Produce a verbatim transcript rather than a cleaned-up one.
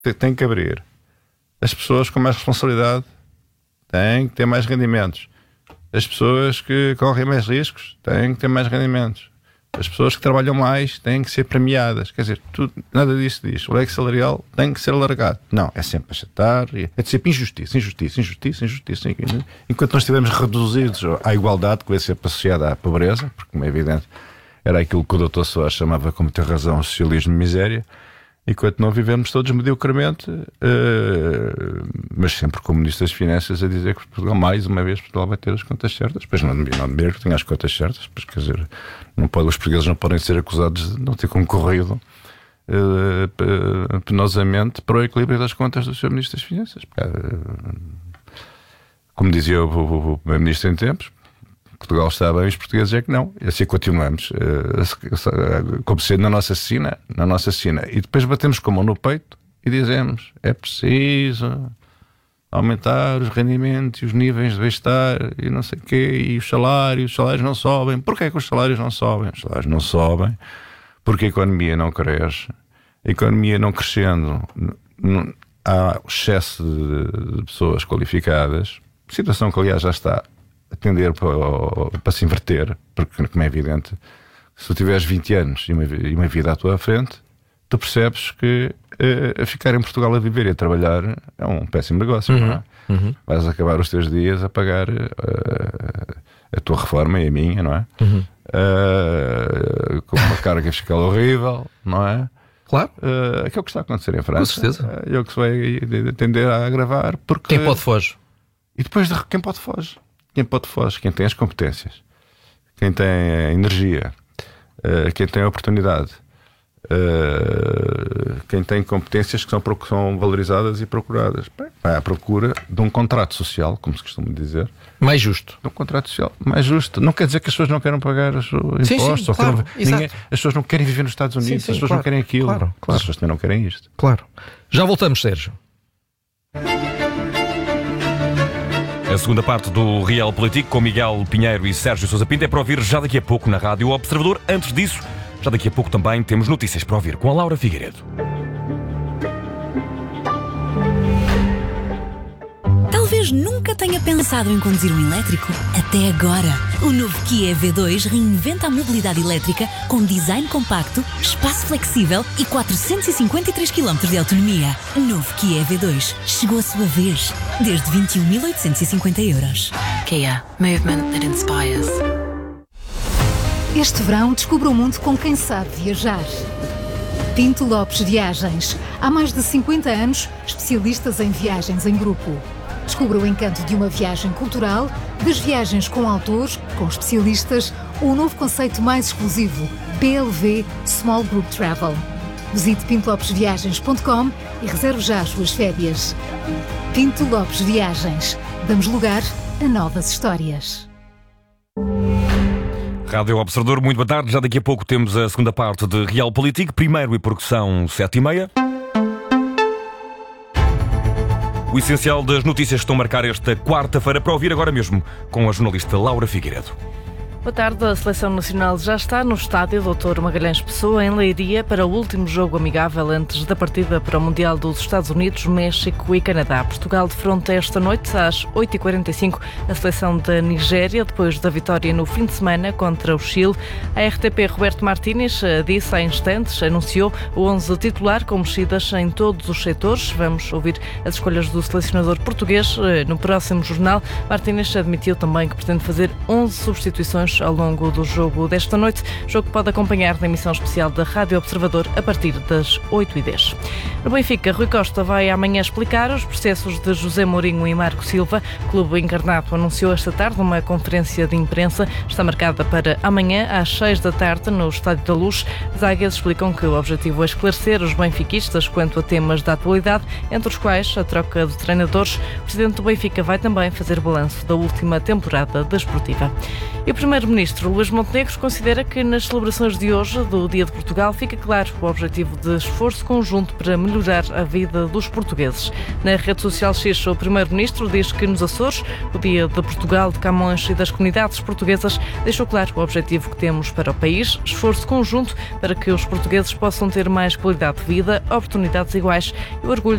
tem que abrir. As pessoas com mais responsabilidade têm que ter mais rendimentos. As pessoas que correm mais riscos têm que ter mais rendimentos. As pessoas que trabalham mais têm que ser premiadas. Quer dizer, tudo, nada disso diz. O leque salarial tem que ser alargado. Não, é sempre achatar. É de sempre injustiça, injustiça, injustiça, injustiça. Enquanto nós estivermos reduzidos à igualdade, que vai ser associada à pobreza, porque, como é evidente, era aquilo que o doutor Soares chamava, com muita razão, o socialismo de miséria. Enquanto não vivemos todos mediocremente, uh, mas sempre como Ministro das Finanças a dizer que Portugal, mais uma vez, Portugal vai ter as contas certas. Depois não devia não que tenha as contas certas, pois, quer dizer, não pode, os portugueses não podem ser acusados de não ter concorrido uh, penosamente para o equilíbrio das contas do senhor Ministro das Finanças. Uh, como dizia o, o, o Primeiro-Ministro em tempos, Portugal está bem, os portugueses é que não. E assim continuamos, uh, como sendo na nossa sina, na nossa sina. E depois batemos com a mão no peito e dizemos: é preciso aumentar os rendimentos e os níveis de bem-estar e não sei o quê, e os salários, os salários não sobem. Porquê é que os salários não sobem? Os salários não sobem porque a economia não cresce. A economia não crescendo, não, há excesso de, de pessoas qualificadas, situação que aliás já está a tender para, para se inverter, porque, como é evidente, se tu tiveres vinte anos e uma, e uma vida à tua frente, tu percebes que uh, ficar em Portugal a viver e a trabalhar é um péssimo negócio. Uhum, não é? uhum. Vais acabar os teus dias a pagar uh, a tua reforma e a minha, não é? Uhum. Uh, com uma carga fiscal horrível, não é? Claro. Uh, que é o que está a acontecer em França. Com certeza. Uh, é o que se vai tender a agravar. Porque... Quem pode foge. E depois, de... quem pode foge? Quem pode foge? Quem tem as competências, quem tem a energia, uh, quem tem a oportunidade, uh, quem tem competências que são, que são valorizadas e procuradas. Bem, vai à procura de um contrato social, como se costuma dizer. Mais justo. De um contrato social mais justo. Não quer dizer que as pessoas não queiram pagar os impostos. Sim, sim, ou claro, que não, ninguém, as pessoas não querem viver nos Estados Unidos, sim, sim, as pessoas claro, não querem aquilo. Claro, claro. As pessoas também não querem isto. Claro. Já voltamos, Sérgio. A segunda parte do Real Político com Miguel Pinheiro e Sérgio Sousa Pinto é para ouvir já daqui a pouco na Rádio Observador. Antes disso, já daqui a pouco também temos notícias para ouvir com a Laura Figueiredo. Talvez nunca tenha pensado em conduzir um elétrico. Até agora. O novo Kia E V dois reinventa a mobilidade elétrica com design compacto, espaço flexível e quatrocentos e cinquenta e três quilómetros de autonomia. Novo Kia E V dois. Chegou a sua vez. Desde vinte e um mil oitocentos e cinquenta euros. Kia. Movement that inspires. Este verão descubra o mundo com quem sabe viajar. Pinto Lopes Viagens. Há mais de cinquenta anos, especialistas em viagens em grupo. Descubra o encanto de uma viagem cultural, das viagens com autores, com especialistas, ou o novo conceito mais exclusivo, P L V Small Group Travel. Visite pinto lopes viagens ponto com e reserve já as suas férias. Pinto Lopes Viagens. Damos lugar a novas histórias. Rádio Observador, muito boa tarde. Já daqui a pouco temos a segunda parte de Real Político. Primeiro e porque são sete e meia. O essencial das notícias estão a marcar esta quarta-feira para ouvir agora mesmo com a jornalista Laura Figueiredo. Boa tarde. A Seleção Nacional já está no estádio doutor Magalhães Pessoa, em Leiria, para o último jogo amigável antes da partida para o Mundial dos Estados Unidos, México e Canadá. Portugal defronta esta noite, às oito e quarenta e cinco, a seleção da Nigéria, depois da vitória no fim de semana contra o Chile. A R T P Roberto Martínez disse há instantes, anunciou o onze titular com mexidas em todos os setores. Vamos ouvir as escolhas do selecionador português no próximo jornal. Martínez admitiu também que pretende fazer onze substituições ao longo do jogo desta noite, jogo que pode acompanhar na emissão especial da Rádio Observador a partir das oito e dez. No Benfica, Rui Costa vai amanhã explicar os processos de José Mourinho e Marco Silva. O clube encarnado anunciou esta tarde uma conferência de imprensa. Está marcada para amanhã às seis da tarde no Estádio da Luz. As águias explicam que o objetivo é esclarecer os benfiquistas quanto a temas da atualidade, entre os quais a troca de treinadores. O presidente do Benfica vai também fazer balanço da última temporada desportiva. E o primeiro Primeiro-Ministro Luís Montenegro considera que nas celebrações de hoje, do Dia de Portugal, fica claro o objetivo de esforço conjunto para melhorar a vida dos portugueses. Na rede social X, o Primeiro-Ministro diz que nos Açores, o Dia de Portugal, de Camões e das comunidades portuguesas, deixou claro o objetivo que temos para o país, esforço conjunto para que os portugueses possam ter mais qualidade de vida, oportunidades iguais e o orgulho